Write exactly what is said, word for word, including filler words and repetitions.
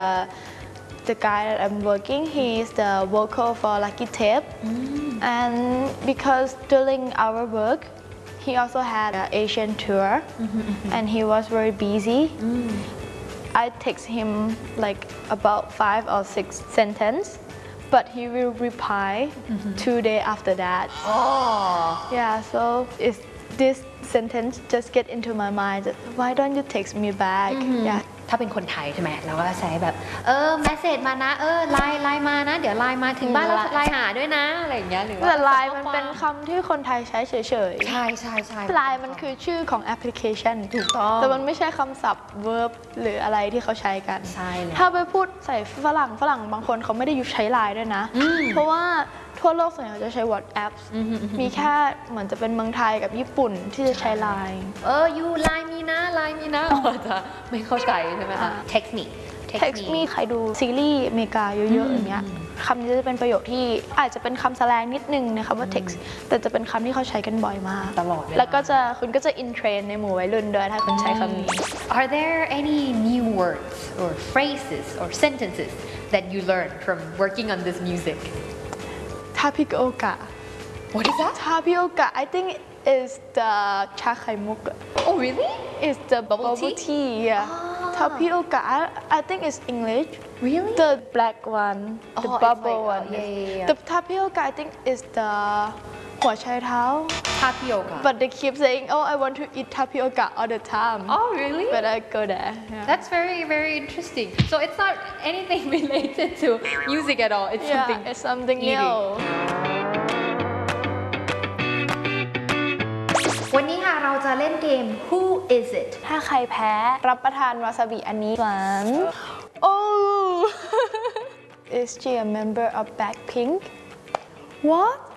Uh, the guy that I'm working, he is the vocal for Lucky Tape, mm. and because during our work, he also had an Asian tour, mm-hmm. and he was very busy. Mm. I text him like about five or six sentences, but he will reply mm-hmm. two days after that. Oh, yeah. So it's this sentence just get into my mind. Why don't you text me back? Mm-hmm. yeah. ถ้าเป็นคนไทยใช่ไหมเราก็ใช้แบบเออเมสเซจมานะเออไลน์ไลน์มานะเดี๋ยวไลน์มาถึงบ้านแล้วไลน์หาด้วยนะอะไรอย่างเงี้ยหรือว่าแต่ไลน์มันเป็นคำที่คนไทยใช้เฉยๆใช่ใช่ใช่ไลน์มันคือชื่อของแอปพลิเคชันถูกต้องแต่มันไม่ใช่คำศัพท์ verb หรืออะไรที่เขาใช้กันใช่เลยถ้าไปพูดใส่ฝรั่งฝรั่งบางคนเขาไม่ได้ยุใช้ไลน์ด้วยนะเพราะว่าทั่วโลกส่วนใหญ่จะใช้ WhatsApp มีแค่เหมือนจะเป็นเมืองไทยกับญี่ปุ่นที่จะใช้ไลน์เออยูไลน์มีนะไลน์มีนะจะไม่เข้าใจใช่ไหมคะ text me text me ใครดูซีรีส์อเมริกาเยอะๆอย่างเงี้ยคำนี้จะเป็นประโยคที่อาจจะเป็นคำแสลงนิดนึงนะคะว่า text แต่จะเป็นคำที่เขาใช้กันบ่อยมากตลอดแล้วก็จะคุณก็จะ in trend ในหมู่วัยรุ่นด้วยถ้าคุณใช้คำนี้ Are there any new words or phrases or sentences that you learned from working on this music Tapioca What is that Tapioca I think is the ชาไข่มุก Oh really Is the bubble, bubble tea, tea yeah. ah. Tapioca I, I think it's English Really The black one The oh, bubble like, one uh, yeah, yeah, yeah. The tapioca I think is the หัวไชเท้า Tapioca But they keep saying oh I want to eat tapioca all the time Oh really But I go there yeah. That's very very interesting So it's not anything related to music at all It's yeah, something it's something eating. new วันนี้ค่ะเราจะเล่นเกม Who is it ถ้าใครแพ้รับประทานวาซาบิอันนี้หวาน Oh Is she a member of Blackpink What